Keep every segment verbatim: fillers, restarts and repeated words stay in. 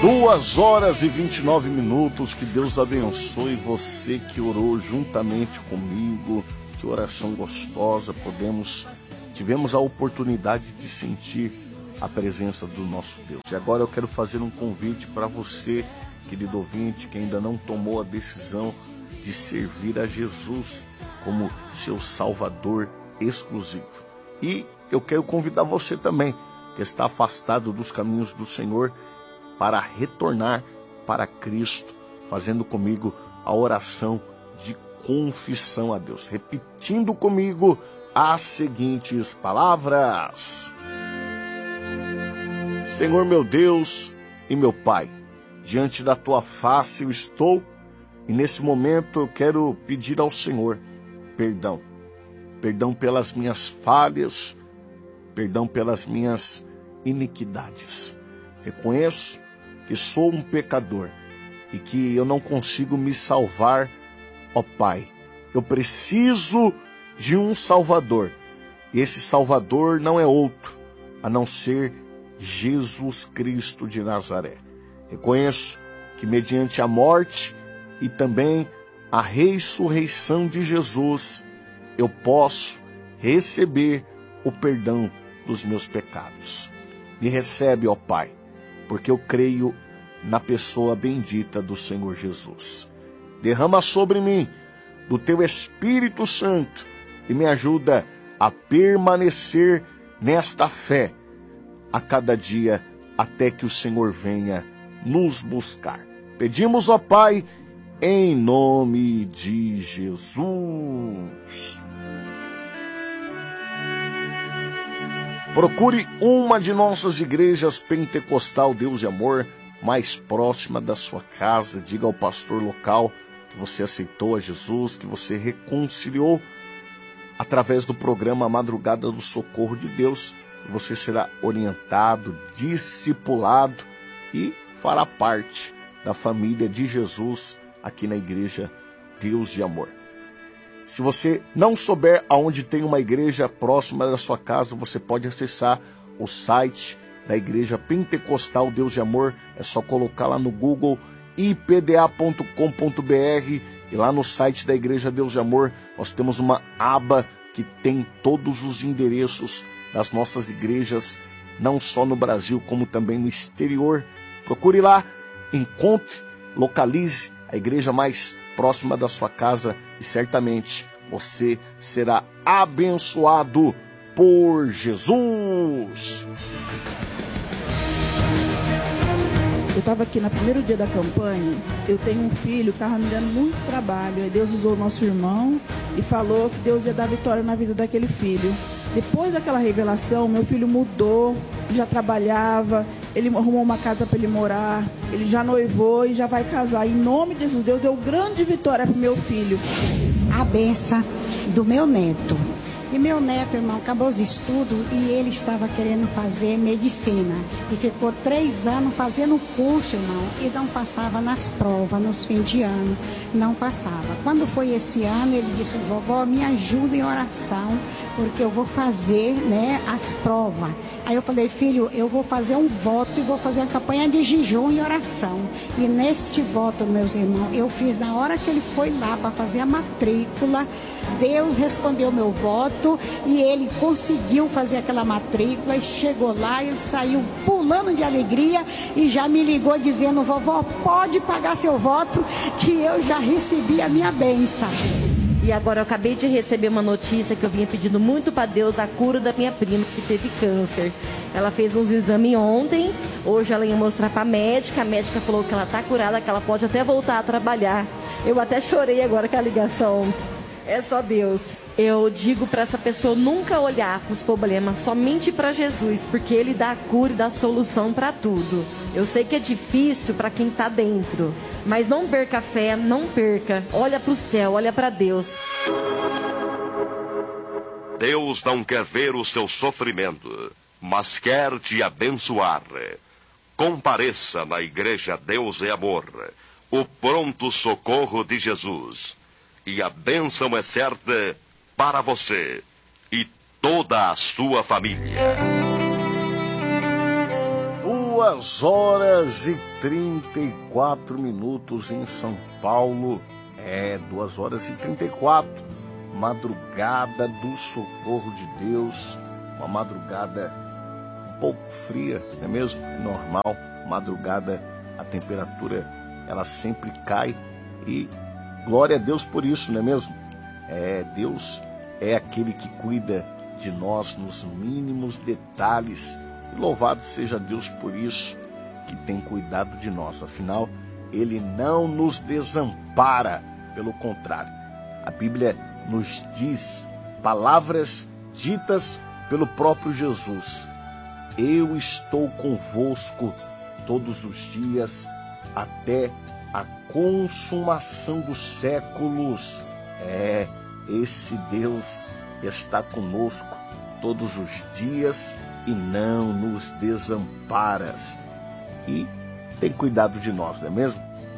Duas horas e vinte e nove minutos, que Deus abençoe você que orou juntamente comigo, que oração gostosa, podemos, tivemos a oportunidade de sentir a presença do nosso Deus. E agora eu quero fazer um convite para você, querido ouvinte, que ainda não tomou a decisão de servir a Jesus como seu Salvador exclusivo. E eu quero convidar você também, que está afastado dos caminhos do Senhor, para retornar para Cristo, fazendo comigo a oração de confissão a Deus, repetindo comigo as seguintes palavras: Senhor meu Deus e meu Pai, diante da tua face eu estou, e nesse momento eu quero pedir ao Senhor perdão, perdão pelas minhas falhas, perdão pelas minhas iniquidades. Reconheço que sou um pecador e que eu não consigo me salvar, ó Pai. Eu preciso de um Salvador. E esse Salvador não é outro, a não ser Jesus Cristo de Nazaré. Reconheço que mediante a morte e também a ressurreição de Jesus, eu posso receber o perdão dos meus pecados. Me recebe, ó Pai, porque eu creio na pessoa bendita do Senhor Jesus. Derrama sobre mim do teu Espírito Santo e me ajuda a permanecer nesta fé a cada dia até que o Senhor venha nos buscar. Pedimos, ó Pai, em nome de Jesus. Procure uma de nossas igrejas Pentecostal Deus e Amor mais próxima da sua casa. Diga ao pastor local que você aceitou a Jesus, que você reconciliou através do programa Madrugada do Socorro de Deus. E você será orientado, discipulado e fará parte da família de Jesus aqui na igreja Deus e Amor. Se você não souber aonde tem uma igreja próxima da sua casa, você pode acessar o site da Igreja Pentecostal Deus e Amor. É só colocar lá no Google i p d a ponto com ponto b r e lá no site da Igreja Deus e Amor nós temos uma aba que tem todos os endereços das nossas igrejas, não só no Brasil, como também no exterior. Procure lá, encontre, localize a igreja mais próxima da sua casa e certamente você será abençoado por Jesus. Eu estava aqui no primeiro dia da campanha. Eu tenho um filho que estava me dando muito trabalho. Aí Deus usou o nosso irmão e falou que Deus ia dar vitória na vida daquele filho. Depois daquela revelação, meu filho mudou, já trabalhava, ele arrumou uma casa para ele morar, ele já noivou e já vai casar. Em nome de Jesus, Deus deu grande vitória para o meu filho. A benção do meu neto. E meu neto, irmão, acabou os estudos e ele estava querendo fazer medicina. E ficou três anos fazendo curso, irmão, e não passava nas provas, nos fins de ano, não passava. Quando foi esse ano, ele disse: vovó, me ajuda em oração, porque eu vou fazer, né, as provas. Aí eu falei: filho, eu vou fazer um voto e vou fazer uma campanha de jejum e oração. E neste voto, meus irmãos, eu fiz na hora que ele foi lá para fazer a matrícula. Deus respondeu meu voto e ele conseguiu fazer aquela matrícula e chegou lá, ele saiu pulando de alegria e já me ligou dizendo: vovó, pode pagar seu voto que eu já recebi a minha bênção. E agora eu acabei de receber uma notícia que eu vinha pedindo muito para Deus, a cura da minha prima que teve câncer. Ela fez uns exames ontem, hoje ela ia mostrar para a médica, a médica falou que ela está curada, que ela pode até voltar a trabalhar. Eu até chorei agora com a ligação. É só Deus. Eu digo para essa pessoa nunca olhar para os problemas, somente para Jesus, porque Ele dá a cura e dá a solução para tudo. Eu sei que é difícil para quem está dentro, mas não perca a fé, não perca. Olha para o céu, olha para Deus. Deus não quer ver o seu sofrimento, mas quer te abençoar. Compareça na Igreja Deus é Amor, o pronto socorro de Jesus. E a bênção é certa para você e toda a sua família. Duas horas e trinta e quatro minutos em São Paulo. É, duas horas e trinta e quatro. Madrugada do socorro de Deus. Uma madrugada um pouco fria, não é mesmo? Normal. Madrugada, a temperatura, ela sempre cai. E glória a Deus por isso, não é mesmo? É, Deus é aquele que cuida de nós nos mínimos detalhes. E louvado seja Deus por isso, que tem cuidado de nós. Afinal, Ele não nos desampara, pelo contrário. A Bíblia nos diz palavras ditas pelo próprio Jesus. Eu estou convosco todos os dias até a consumação dos séculos. É, esse Deus está conosco todos os dias e não nos desamparas. E tem cuidado de nós, não é mesmo?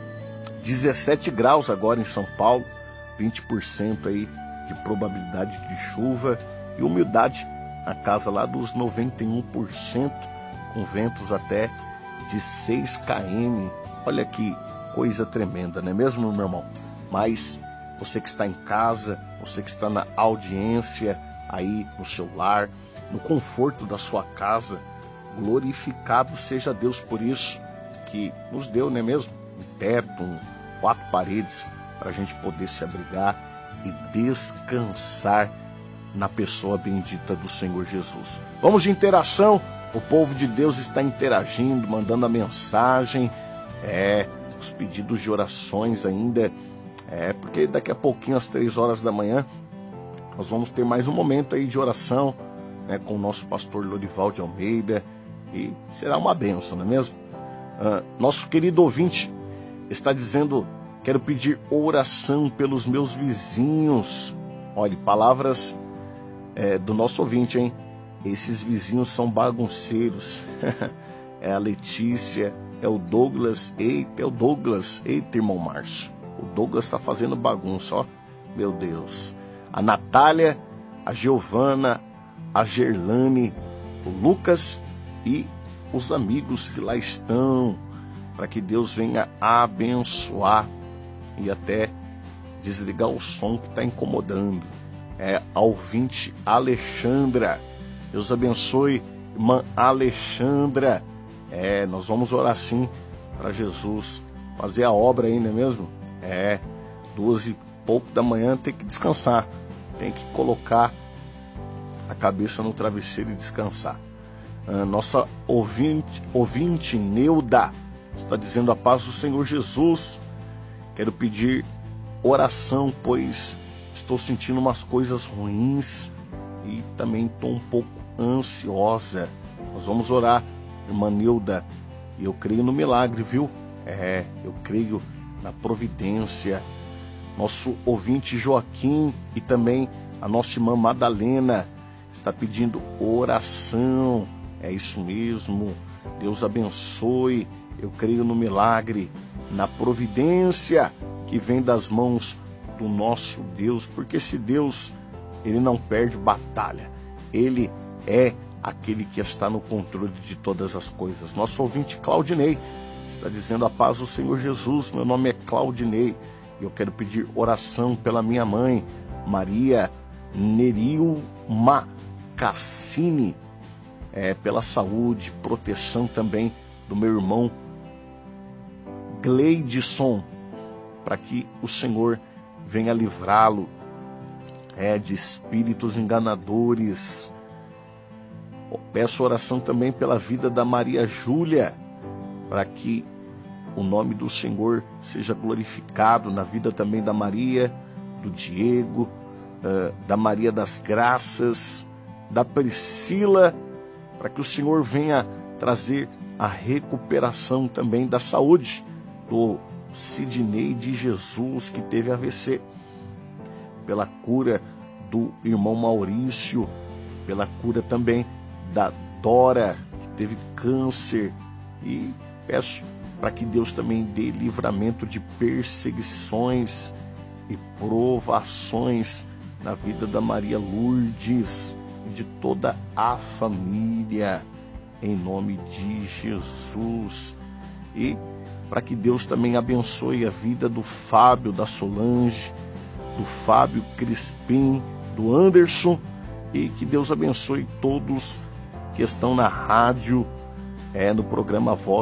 dezessete graus agora em São Paulo, vinte por cento aí de probabilidade de chuva e umidade na casa lá dos noventa e um por cento, com ventos até de seis quilômetros. Olha que coisa tremenda, não é mesmo, meu irmão? Mas você que está em casa, você que está na audiência, aí no seu lar, no conforto da sua casa, glorificado seja Deus por isso, que nos deu, não é mesmo? Um teto, um, quatro paredes, para a gente poder se abrigar e descansar na pessoa bendita do Senhor Jesus. Vamos de interação, o povo de Deus está interagindo, mandando a mensagem, é, os pedidos de orações ainda, é, porque daqui a pouquinho, às três horas da manhã, nós vamos ter mais um momento aí de oração, né, com o nosso pastor Lorival de Almeida, e será uma bênção, não é mesmo? Uh, nosso querido ouvinte está dizendo: quero pedir oração pelos meus vizinhos. Olha, palavras é, do nosso ouvinte, hein? Esses vizinhos são bagunceiros. É a Letícia, é o Douglas. Eita, é o Douglas. Eita, irmão Márcio. O Douglas está fazendo bagunça, ó. Meu Deus. A Natália, a Giovana, a Gerlane, o Lucas e os amigos que lá estão, para que Deus venha abençoar e até desligar o som que está incomodando. É a ouvinte Alexandra. Deus abençoe, irmã Alexandra. É, nós vamos orar sim para Jesus fazer a obra aí, não é mesmo? É, duas e pouco da manhã tem que descansar, tem que colocar a cabeça no travesseiro e descansar. Ah, nossa ouvinte, ouvinte Neuda está dizendo: a paz do Senhor Jesus. Quero pedir oração, pois estou sentindo umas coisas ruins e também estou um pouco ansiosa. Nós vamos orar, irmã Neuda, e eu creio no milagre, viu? É, eu creio na providência. Nosso ouvinte Joaquim e também a nossa irmã Madalena está pedindo oração. É isso mesmo. Deus abençoe. Eu creio no milagre, na providência que vem das mãos do nosso Deus, porque esse Deus, ele não perde batalha. Ele é aquele que está no controle de todas as coisas. Nosso ouvinte Claudinei está dizendo: a paz do Senhor Jesus. Meu nome é Claudinei e eu quero pedir oração pela minha mãe, Maria Nerilma Cassini, é, pela saúde, proteção também do meu irmão Gleidson, para que o Senhor venha livrá-lo é, de espíritos enganadores. Peço oração também pela vida da Maria Júlia, para que o nome do Senhor seja glorificado na vida também da Maria, do Diego, uh, da Maria das Graças, da Priscila, para que o Senhor venha trazer a recuperação também da saúde do Sidney de Jesus, que teve A V C, pela cura do irmão Maurício, pela cura também da Dora, que teve câncer, e peço para que Deus também dê livramento de perseguições e provações na vida da Maria Lourdes e de toda a família. em nome de Jesus. E para que Deus também abençoe a vida do Fábio, da Solange, do Fábio Crispim, do Anderson, e que Deus abençoe todos que estão na rádio, é, no programa Voz